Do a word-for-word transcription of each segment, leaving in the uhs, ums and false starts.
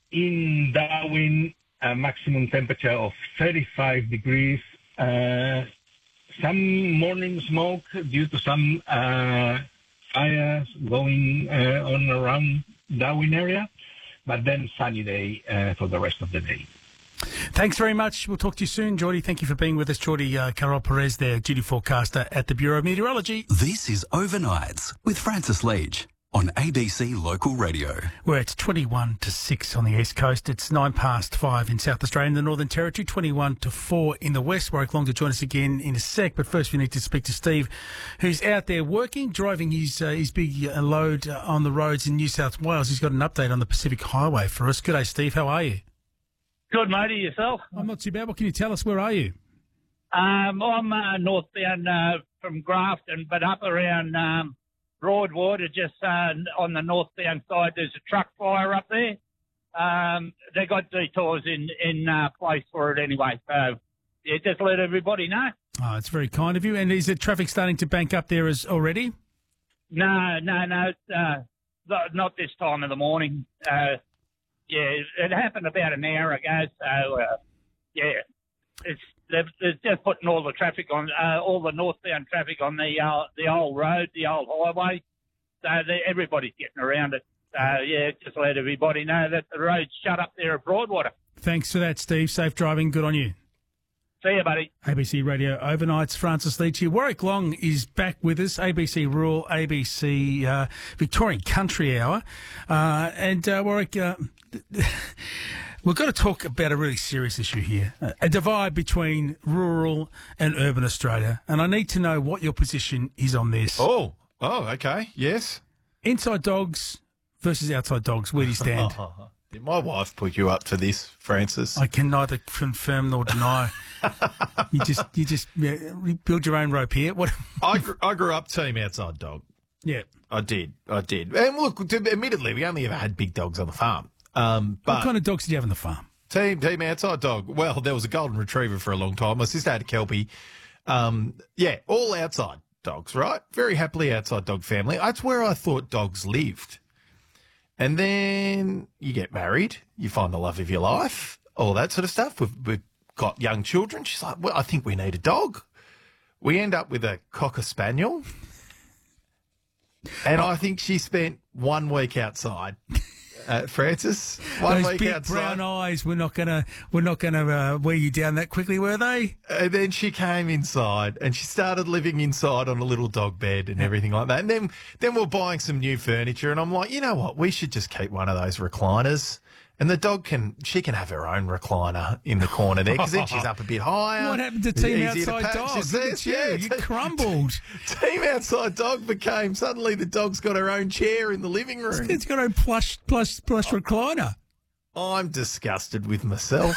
in Darwin, a maximum temperature of thirty-five degrees. Uh, some morning smoke due to some uh, fires going uh, on around Darwin area, but then sunny day uh, for the rest of the day. Thanks very much. We'll talk to you soon, Geordie. Thank you for being with us, Geordie uh, Carol Perez, there, duty forecaster at the Bureau of Meteorology. This is Overnights with Francis Leach on A B C Local Radio. Where it's twenty-one to six on the East Coast. It's nine past five in South Australia and the Northern Territory, twenty-one to four in the West. Warwick Long to join us again in a sec. But first we need to speak to Steve, who's out there working, driving his uh, his big uh, load uh, on the roads in New South Wales. He's got an update on the Pacific Highway for us. Good day, Steve. How are you? Good, matey. Yourself? I'm not too bad. What can you tell us? Where are you? Um, I'm uh, northbound uh, from Grafton, but up around um, Broadwater, just uh, on the northbound side, there's a truck fire up there. Um, they got detours in in uh, place for it anyway. So, yeah, just let everybody know. Oh, it's very kind of you. And is the traffic starting to bank up there as already? No, no, no. Uh, not this time of the morning. Uh, yeah, it happened about an hour ago. So, uh, yeah, it's they're, they're just putting all the traffic on, uh, all the northbound traffic on the uh, the old road, the old highway. So everybody's getting around it. So, yeah, just let everybody know that the road's shut up there at Broadwater. Thanks for that, Steve. Safe driving. Good on you. See you, buddy. A B C Radio Overnights, Francis Leach here. Warwick Long is back with us, A B C Rural, A B C uh, Victorian Country Hour. Uh, and uh, Warwick, uh, we've got to talk about a really serious issue here, a divide between rural and urban Australia. And I need to know what your position is on this. Oh, oh, okay, yes. Inside dogs versus outside dogs, where do you stand? Did my wife put you up to this, Francis? I can neither confirm nor deny. you just you just yeah, build your own rope here. What? I, grew, I grew up team outside dog. Yeah. I did. I did. And look, admittedly, we only ever had big dogs on the farm. Um, but what kind of dogs did you have on the farm? Team team outside dog. Well, there was a golden retriever for a long time. My sister had a Kelpie. Um, yeah, all outside dogs, right? Very happily outside dog family. That's where I thought dogs lived. And then you get married, you find the love of your life, all that sort of stuff. We've, we've got young children. She's like, well, I think we need a dog. We end up with a Cocker Spaniel. And I think she spent one week outside. Uh, Francis, one Those week big outside. brown eyes were not gonna were not gonna uh, wear you down that quickly, were they? And then she came inside and she started living inside on a little dog bed and everything like that. And then then we're buying some new furniture, and I'm like, you know what? We should just keep one of those recliners. And the dog can, she can have her own recliner in the corner there, because then she's up a bit higher. What happened to Team Easier to Outside pack. Dog? She Look at says, you, yeah, you te- crumbled. Team Outside Dog became, suddenly the dog's got her own chair in the living room. It's got a plush, plush, plush recliner. I'm disgusted with myself.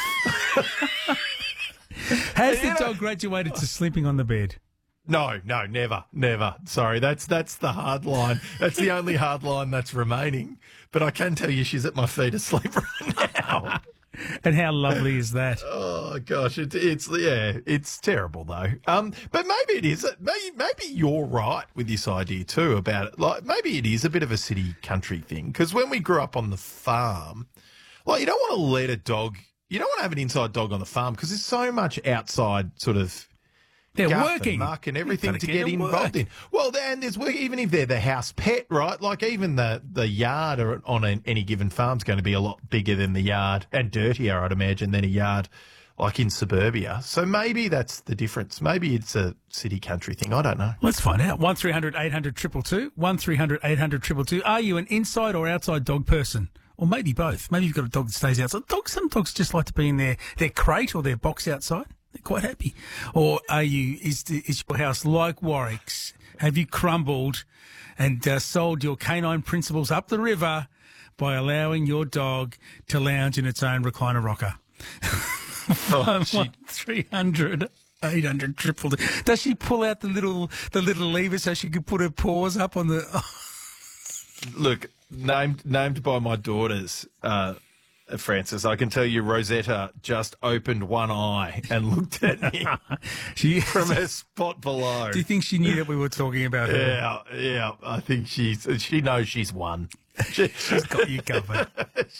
Has the You know- dog graduated to sleeping on the bed? No, no, never, never. Sorry, that's that's the hard line. That's the only hard line that's remaining. But I can tell you she's at my feet asleep right now. And how lovely is that? Oh gosh, it, it's yeah, it's terrible though. Um, but maybe it is. Maybe maybe you're right with this idea too about it. Like maybe it is a bit of a city country thing, because when we grew up on the farm, like you don't want to let a dog, you don't want to have an inside dog on the farm because there's so much outside sort of. They're guff working. and muck and everything Gotta to get get to involved work. in. Well, then there's work, even if they're the house pet, right? Like even the, the yard or on an, any given farm is going to be a lot bigger than the yard, and dirtier, I'd imagine, than a yard like in suburbia. So maybe that's the difference. Maybe it's a city country thing. I don't know. Let's find out. one three hundred eight hundred two two two. one three hundred eight hundred two two two. Are you an inside or outside dog person? Or maybe both. Maybe you've got a dog that stays outside. Dogs, some dogs just like to be in their, their crate or their box outside. They're quite happy. Or are you, is, the, is your house like Warwick's? Have you crumbled and uh, sold your canine principles up the river by allowing your dog to lounge in its own recliner rocker? Oh, she- three hundred eight hundred triple. Does she pull out the little, the little lever so she can put her paws up on the... Look, named named by my daughters, uh, Francis, I can tell you Rosetta just opened one eye and looked at me she, from her spot below. Do you think she knew that we were talking about her? Yeah, yeah. I think she's she knows she's won. She, She's got you covered.